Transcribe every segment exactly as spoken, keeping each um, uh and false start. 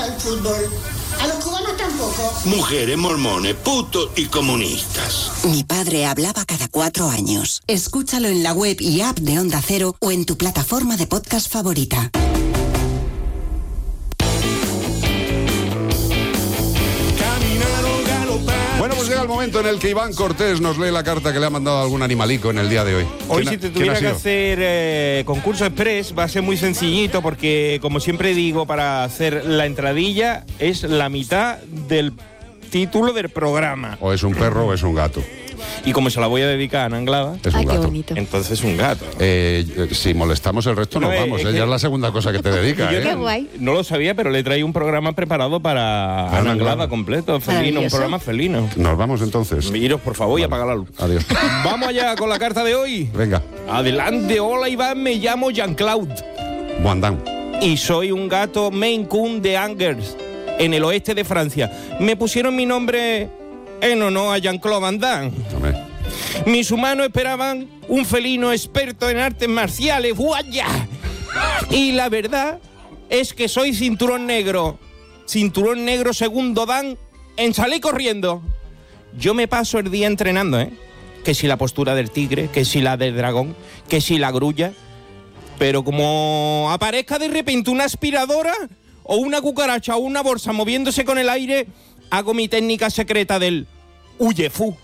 al fútbol. A los cubanos tampoco. Mujeres, mormones, putos y comunistas. Mi padre hablaba cada cuatro años. Escúchalo en la web y app de Onda Cero o en tu plataforma de podcast favorita. Bueno, pues llega el momento en el que Iván Cortés nos lee la carta que le ha mandado algún animalico en el día de hoy. Hoy, si te tuviera que hacer eh, concurso express, va a ser muy sencillito porque, como siempre digo, para hacer la entradilla es la mitad del título del programa. O es un perro o es un gato. Y como se la voy a dedicar a Ana Anglada, es un Ay, gato. Qué bonito. Entonces un gato. Eh, si molestamos el resto, no, nos vamos. Es Ella que... es la segunda cosa que te dedica. Yo ¿eh? Qué guay. No lo sabía, pero le traí un programa preparado para Ana, Ana Anglada completo, felino, un programa felino. Nos vamos entonces. Miros, por favor, vale. Y apaga la luz. Adiós. Vamos allá con la carta de hoy. Venga. Adelante, hola Iván, me llamo Jean-Claude. Boandán. Y soy un gato Maine Coon de Angers, en el oeste de Francia. Me pusieron mi nombre en honor a Jean-Claude Van Damme. Amén. Mis humanos esperaban un felino experto en artes marciales. ¡Guaya! Y la verdad es que soy cinturón negro. Cinturón negro segundo dan en salir corriendo. Yo me paso el día entrenando, ¿eh? Que si la postura del tigre, que si la del dragón, que si la grulla. Pero como aparezca de repente una aspiradora o una cucaracha o una bolsa moviéndose con el aire, hago mi técnica secreta del huyefú.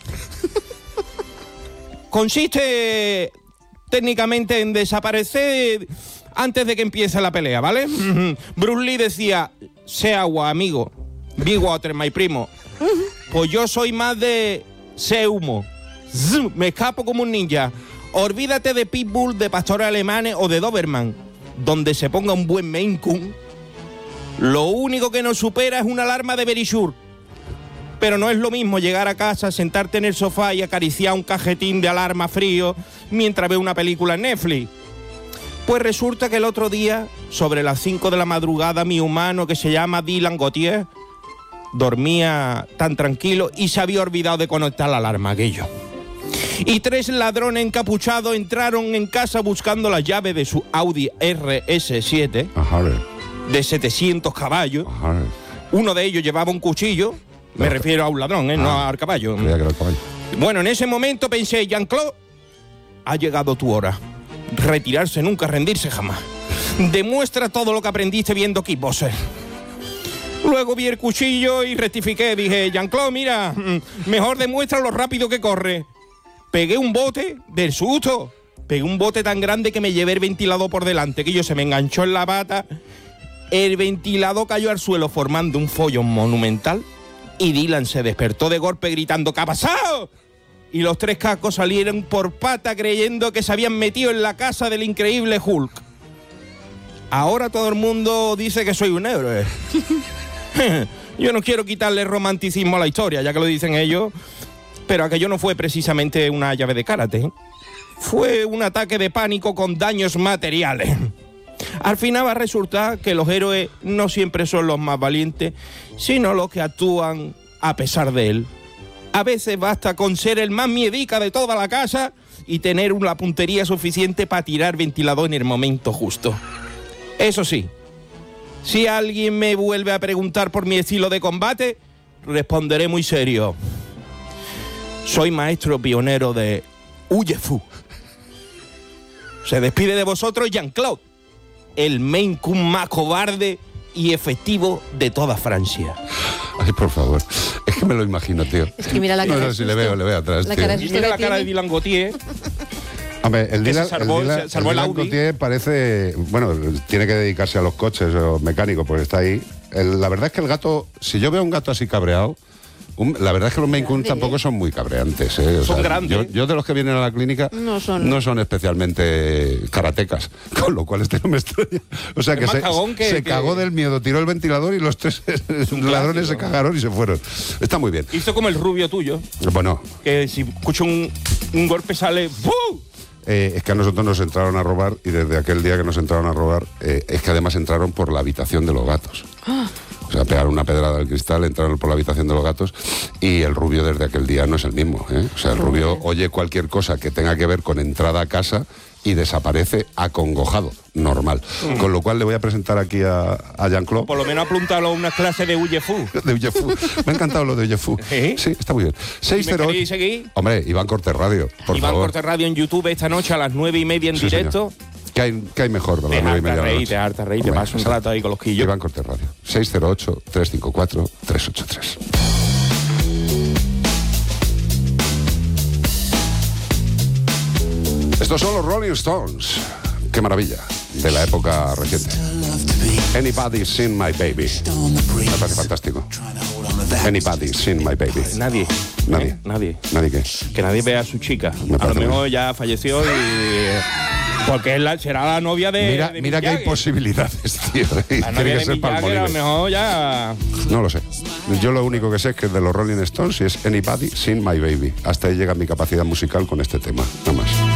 Consiste técnicamente en desaparecer antes de que empiece la pelea, ¿vale? Bruce Lee decía, sé agua, amigo. Be water, my primo. Pues yo soy más de sé humo. Zzz, me escapo como un ninja. Olvídate de Pitbull, de pastores alemanes o de Doberman. Donde se ponga un buen Maine Coon, lo único que nos supera es una alarma de Verisure. Pero no es lo mismo llegar a casa, sentarte en el sofá y acariciar un cajetín de alarma frío mientras ve una película en Netflix. Pues resulta que el otro día, sobre las cinco de la madrugada, mi humano, que se llama Dylan Gautier, dormía tan tranquilo y se había olvidado de conectar la alarma aquello. Y tres ladrones encapuchados entraron en casa buscando la llave de su Audi R S siete Ajá. de setecientos caballos. Ajá. Uno de ellos llevaba un cuchillo. Me Pero, refiero a un ladrón, ¿eh? Ah, no al caballo. Que era el caballo. Bueno, en ese momento pensé, Jean-Claude, ha llegado tu hora. Retirarse nunca, rendirse jamás. Demuestra todo lo que aprendiste viendo Kickboxer. Luego vi el cuchillo y rectifiqué. Dije, Jean-Claude, mira, mejor demuestra lo rápido que corre. Pegué un bote del susto. Pegué un bote tan grande que me llevé el ventilador por delante, que yo se me enganchó en la pata. El ventilador cayó al suelo formando un follón monumental. Y Dylan se despertó de golpe gritando, ¿qué ha pasado? Y los tres cacos salieron por pata creyendo que se habían metido en la casa del increíble Hulk. Ahora todo el mundo dice que soy un héroe. Yo no quiero quitarle romanticismo a la historia, ya que lo dicen ellos, pero aquello no fue precisamente una llave de karate. Fue un ataque de pánico con daños materiales. Al final va a resultar que los héroes no siempre son los más valientes, sino los que actúan a pesar de él. A veces basta con ser el más miedica de toda la casa y tener una puntería suficiente para tirar ventilador en el momento justo. Eso sí, si alguien me vuelve a preguntar por mi estilo de combate, responderé muy serio. Soy maestro pionero de Uyefu. Se despide de vosotros Jean-Claude, el Maine Coon más cobarde y efectivo de toda Francia. Ay, por favor. Es que me lo imagino, tío. Es que mira la cara. No sé si le veo, le veo atrás, la tío. cara Y mira la cara de Dylan Gautier. Hombre, el Dylan, se salvó, el Dylan, se salvó el el Dylan Audi. Gautier parece... Bueno, tiene que dedicarse a los coches o mecánico, porque está ahí. El, la verdad es que el gato... Si yo veo un gato así cabreado... Un, la verdad es que los Maine Coon tampoco son muy cabreantes, ¿eh? O son sea, grandes. Yo, yo de los que vienen a la clínica no son, no son especialmente karatecas, con lo cual este no me extraña. O sea, es que, se, que, se que... cagó del miedo, tiró el ventilador y los tres ladrones se cagaron y se fueron. Está muy bien. Hizo como el rubio tuyo. Bueno. Que si escucha un, un golpe sale... ¡Buu! Eh, es que a nosotros nos entraron a robar y desde aquel día que nos entraron a robar, eh, es que además entraron por la habitación de los gatos. O sea, pegar una pedrada al cristal, entrar por la habitación de los gatos, y el rubio desde aquel día no es el mismo, ¿eh? O sea, el rubio oye cualquier cosa que tenga que ver con entrada a casa y desaparece acongojado, normal. Mm. Con lo cual le voy a presentar aquí a, a Jean-Claude. Por lo menos apuntarlo a una clase de Uyefu. De Uyefu. Me ha encantado lo de Uyefu. ¿Eh? Sí, está muy bien. seis cero ocho. ¿Me queréis seguir? Hombre, Iván Cortés Radio, por Iván favor. Cortés Radio en YouTube esta noche a las nueve y media en Sí, directo. Señor. ¿Qué hay, ¿Qué hay mejor? Te ¿verdad? harta reír, te harta reír, te paso un rato ahí con los quillos. Iván Cortés Radio. seis cero ocho, tres cinco cuatro, tres ocho tres. Estos son los Rolling Stones. Qué maravilla. De la época reciente. Anybody Seen My Baby. Me parece fantástico. Anybody Seen My Baby. Nadie. Nadie. ¿Eh? Nadie. ¿Nadie qué? Que nadie vea a su chica. Me A lo parece mejor ya falleció y... Porque es la, será la novia de... Mira, de mira Mick que hay Jagger. posibilidades, tío. La Tiene novia que de ser Mick Jagger, a lo Palmolive. mejor ya... No lo sé. Yo lo único que sé es que es de los Rolling Stones y es Anybody Seen My Baby. Hasta ahí llega mi capacidad musical con este tema. Nada más.